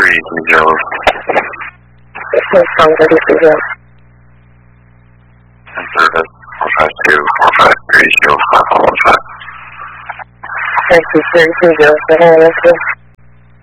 3230. Okay, phone 3230. And service 452-453-0515. Thank you, 3230.